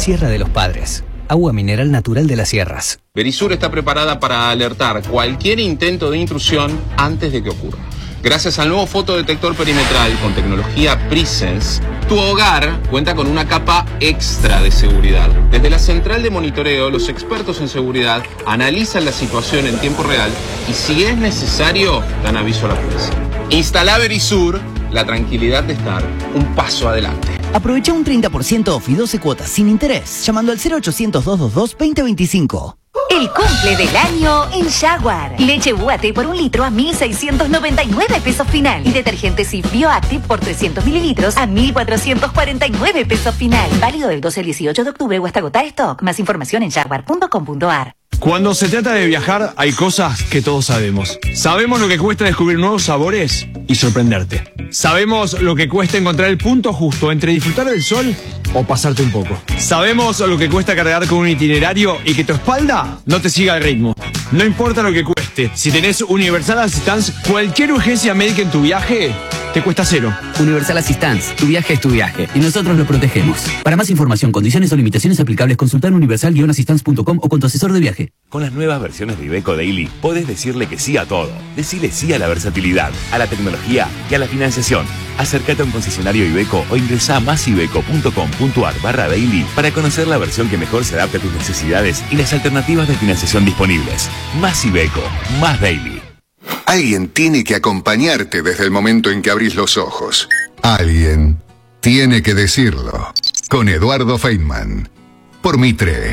Sierra de los Padres. Agua mineral natural de las sierras. Verisur está preparada para alertar cualquier intento de intrusión antes de que ocurra. Gracias al nuevo fotodetector perimetral con tecnología Presence, tu hogar cuenta con una capa extra de seguridad. Desde la central de monitoreo, los expertos en seguridad analizan la situación en tiempo real y si es necesario, dan aviso a la policía. Instala Verisur, la tranquilidad de estar un paso adelante. Aprovecha un 30% off y 12 cuotas sin interés llamando al 0800-222-2025. El cumple del año en Jaguar. Leche UAT por 1 litro a 1.699 pesos final. Y detergente Cif Bioactive por 300 mililitros a 1.449 pesos final. Válido del 12 al 18 de octubre o hasta agotar stock. Más información en jaguar.com.ar. Cuando se trata de viajar, hay cosas que todos sabemos. Sabemos lo que cuesta descubrir nuevos sabores y sorprenderte. Sabemos lo que cuesta encontrar el punto justo entre disfrutar del sol o pasarte un poco. Sabemos lo que cuesta cargar con un itinerario y que tu espalda no te siga el ritmo. No importa lo que cueste, si tenés Universal Assistance, cualquier urgencia médica en tu viaje te cuesta cero. Universal Assistance, tu viaje es tu viaje y nosotros lo protegemos. Para más información, condiciones o limitaciones aplicables, consultar universal-assistance.com o con tu asesor de viaje. Con las nuevas versiones de Iveco Daily, podés decirle que sí a todo. Decile sí a la versatilidad, a la tecnología y a la financiación. Acércate a un concesionario Iveco o ingresá a masiveco.com.ar/daily para conocer la versión que mejor se adapte a tus necesidades y las alternativas de financiación disponibles. Más Iveco, más Daily. Alguien tiene que acompañarte desde el momento en que abrís los ojos. Alguien tiene que decirlo. Con Eduardo Feynman. Por Mitre.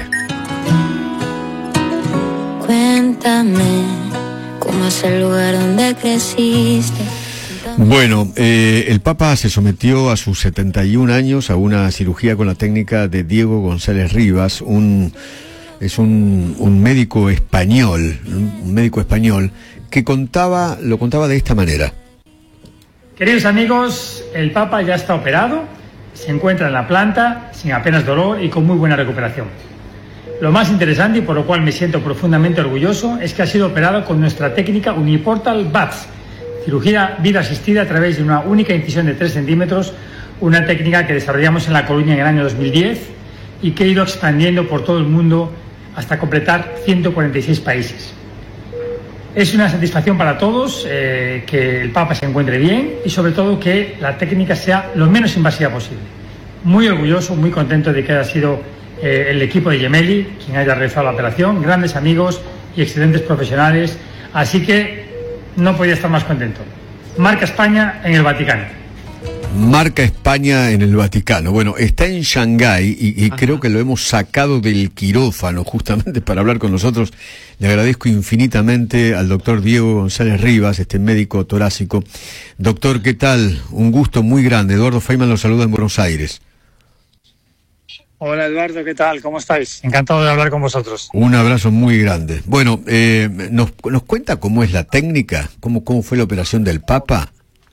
Cuéntame cómo es el lugar donde creciste. Bueno, el Papa se sometió a sus 71 años a una cirugía con la técnica de Diego González Rivas, es un médico español, que lo contaba de esta manera. Queridos amigos, el Papa ya está operado, se encuentra en la planta sin apenas dolor y con muy buena recuperación. Lo más interesante y por lo cual me siento profundamente orgulloso es que ha sido operado con nuestra técnica Uniportal VATS, cirugía vida asistida a través de una única incisión de 3 centímetros, una técnica que desarrollamos en La Coruña en el año 2010 y que he ido expandiendo por todo el mundo hasta completar 146 países. Es una satisfacción para todos que el Papa se encuentre bien y sobre todo que la técnica sea lo menos invasiva posible. Muy orgulloso, muy contento de que haya sido el equipo de Gemelli quien haya realizado la operación, grandes amigos y excelentes profesionales, así que no podía estar más contento. Marca España en el Vaticano. Marca España en el Vaticano. Bueno, está en Shanghái y creo que lo hemos sacado del quirófano justamente para hablar con nosotros. Le agradezco infinitamente al doctor Diego González Rivas, este médico torácico. Doctor, ¿qué tal? Un gusto muy grande. Eduardo Feynman lo saluda en Buenos Aires. Hola Eduardo, ¿qué tal? ¿Cómo estáis? Encantado de hablar con vosotros. Un abrazo muy grande. Bueno, ¿nos cuenta cómo es la técnica? ¿Cómo fue la operación del Papa?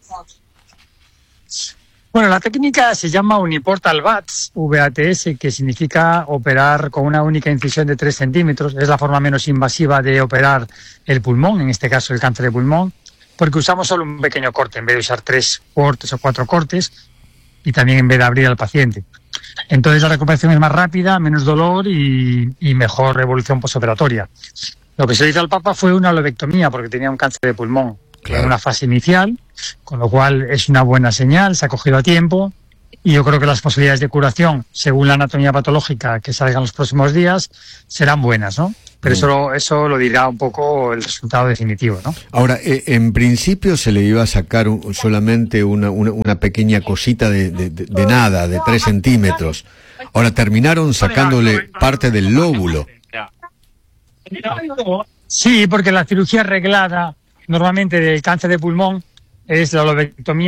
Bueno, la técnica se llama Uniportal VATS, VATS, que significa operar con una única incisión de 3 centímetros. Es la forma menos invasiva de operar el pulmón, en este caso el cáncer de pulmón, porque usamos solo un pequeño corte, en vez de usar 3 cortes o 4 cortes, y también en vez de abrir al paciente. Entonces la recuperación es más rápida, menos dolor y mejor evolución postoperatoria. Lo que se le hizo al Papa fue una lobectomía, porque tenía un cáncer de pulmón. Claro. En una fase inicial, con lo cual es una buena señal, se ha cogido a tiempo y yo creo que las posibilidades de curación, según la anatomía patológica que salga en los próximos días, serán buenas, ¿no? Pero eso lo dirá un poco el resultado definitivo, ¿no? Ahora, en principio se le iba a sacar solamente una pequeña cosita de nada, de 3 centímetros. Ahora terminaron sacándole parte del lóbulo. Sí, porque la cirugía arreglada normalmente del cáncer de pulmón es la lobectomía